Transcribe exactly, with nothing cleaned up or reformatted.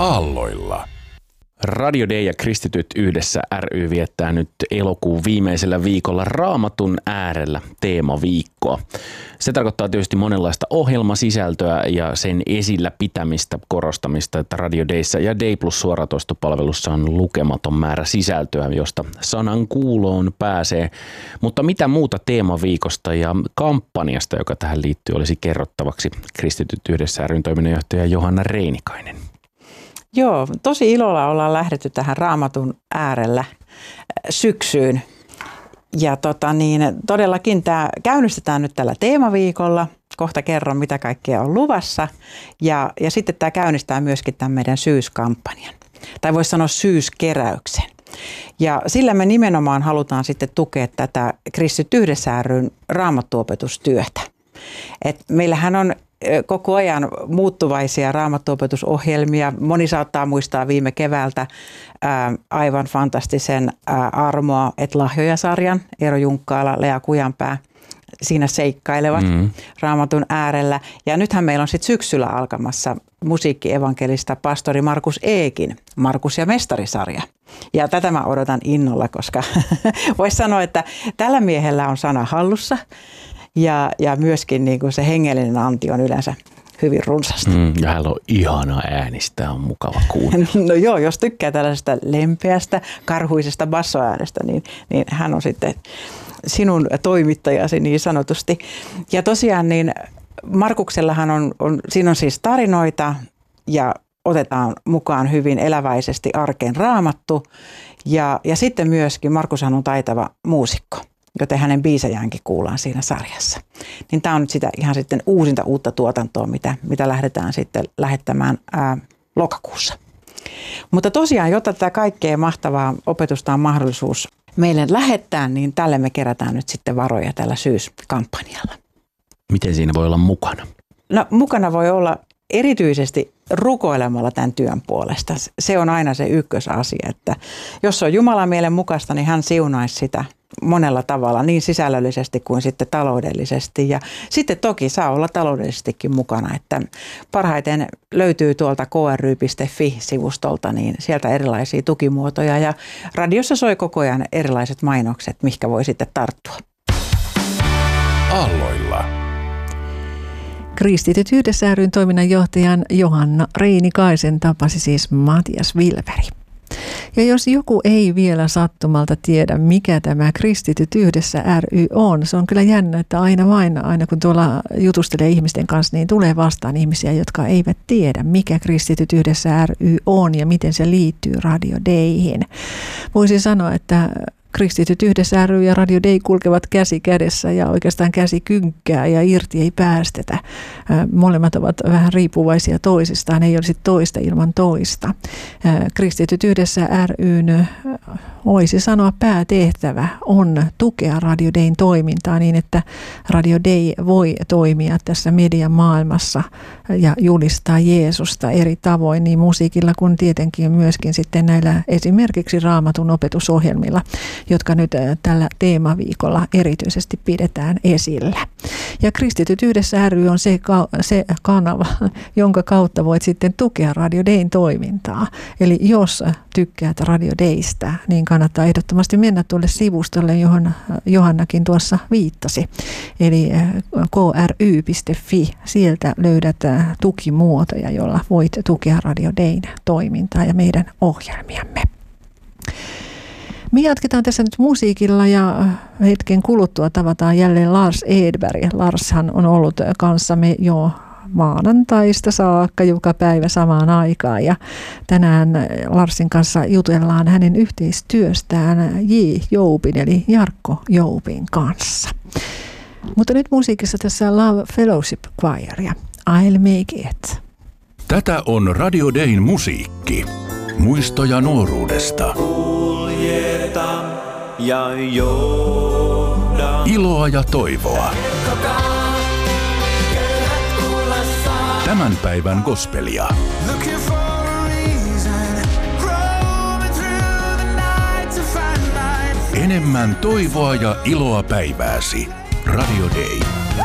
Aalloilla. Radio Day ja Kristityt yhdessä ry viettää nyt elokuun viimeisellä viikolla Raamatun äärellä teemaviikkoa. Se tarkoittaa tietysti monenlaista ohjelmasisältöä ja sen esillä pitämistä, korostamista, että Radio Dayssä ja Day Plus suoratoistopalvelussa on lukematon määrä sisältöä, josta sanan kuuloon pääsee. Mutta mitä muuta teemaviikosta ja kampanjasta, joka tähän liittyy, olisi kerrottavaksi Kristityt yhdessä ry:n toiminnanjohtaja Johanna Reinikainen? Joo, tosi ilolla ollaan lähdetty tähän Raamatun äärellä syksyyn. Ja tota niin, todellakin tämä käynnistetään nyt tällä teemaviikolla. Kohta kerron, mitä kaikkea on luvassa. Ja, ja sitten tämä käynnistää myöskin tämän meidän syyskampanjan. Tai voisi sanoa syyskeräyksen. Ja sillä me nimenomaan halutaan sitten tukea tätä Kristityt yhdessä ry:n raamattuopetustyötä. Et meillähän on koko ajan muuttuvaisia raamattuopetusohjelmia. Moni saattaa muistaa viime keväältä ää, aivan fantastisen ää, Armoa et lahjoja-sarjan. Eero Junkkaala, Lea Kujanpää siinä seikkailevat mm. Raamatun äärellä. Ja nythän meillä on sitten syksyllä alkamassa musiikkievankelista pastori Markus Eekin Markus ja Mestari-sarja. Ja tätä mä odotan innolla, koska voisi sanoa, että tällä miehellä on sana hallussa. Ja, ja myöskin niin kuin se hengellinen anti on yleensä hyvin runsasta. Mm, ja hänellä on ihana äänistä, on mukava kuunnella. No joo, jos tykkää tällaisesta lempeästä, karhuisesta bassoäänestä, niin, niin hän on sitten sinun toimittajasi niin sanotusti. Ja tosiaan niin Markuksellahan on, on, siinä on siis tarinoita ja otetaan mukaan hyvin eläväisesti arkeen Raamattu. Ja, ja sitten myöskin Markushan on taitava muusikko, joten hänen biisejäänkin kuullaan siinä sarjassa. Niin tämä on nyt sitä ihan sitten uusinta uutta tuotantoa, mitä, mitä lähdetään sitten lähettämään ää, lokakuussa. Mutta tosiaan, jotta tätä kaikkea mahtavaa opetusta on mahdollisuus meille lähettää, niin tälle me kerätään nyt sitten varoja tällä syyskampanjalla. Miten siinä voi olla mukana? No mukana voi olla erityisesti rukoilemalla tämän työn puolesta. Se on aina se ykkösasia, että jos on Jumalan mielen mukaista, niin hän siunaisi sitä monella tavalla, niin sisällöllisesti kuin sitten taloudellisesti. Ja sitten toki saa olla taloudellisestikin mukana, että parhaiten löytyy tuolta k r y piste f i-sivustolta niin sieltä erilaisia tukimuotoja ja radiossa soi koko ajan erilaiset mainokset, mihinkä voi sitten tarttua. Aalloilla. Kristityt yhdessä ry:n toiminnanjohtajan Johanna Reinikaisen tapasi siis Matias Wilveri. Ja jos joku ei vielä sattumalta tiedä, mikä tämä Kristityt yhdessä ry on, se on kyllä jännä, että aina vain, aina kun tuolla jutustelee ihmisten kanssa, niin tulee vastaan ihmisiä, jotka eivät tiedä, mikä Kristityt yhdessä ry on ja miten se liittyy Radio Dayhin. Voisin sanoa, että Kristityt yhdessä ry ja Radio Day kulkevat käsi kädessä ja oikeastaan käsi kynkkää ja irti ei päästetä. Molemmat ovat vähän riippuvaisia toisistaan, ei olisi toista ilman toista. Kristityt yhdessä ry:n voisi sanoa päätehtävä on tukea Radio Dayn toimintaa niin, että Radio Day voi toimia tässä median maailmassa ja julistaa Jeesusta eri tavoin niin musiikilla kuin tietenkin myöskin sitten näillä esimerkiksi Raamatun opetusohjelmilla, jotka nyt tällä teemaviikolla erityisesti pidetään esillä. Ja Kristityt yhdessä ry on se, se kanava, jonka kautta voit sitten tukea Radio Dayn toimintaa. Eli jos tykkäät Radio Daystä, niin kannattaa ehdottomasti mennä tuolle sivustolle, johon Johannakin tuossa viittasi. Eli k r y piste f i, sieltä löydät tukimuotoja, joilla voit tukea Radio Dayn toimintaa ja meidän ohjelmiamme. Me jatketaan tässä nyt musiikilla ja hetken kuluttua tavataan jälleen Lars Edberg. Larshan on ollut kanssamme jo maanantaista saakka joka päivä samaan aikaan ja tänään Larsin kanssa jutellaan hänen yhteistyöstään J. Joupin eli Jarkko Joupin kanssa. Mutta nyt musiikissa tässä Love Fellowship Choir ja I'll Make It. Tätä on Radio Dayn musiikki. Muistoja nuoruudesta. Ja iloa ja toivoa. Tämän päivän gospelia. Enemmän toivoa ja iloa päivääsi. Radio Day.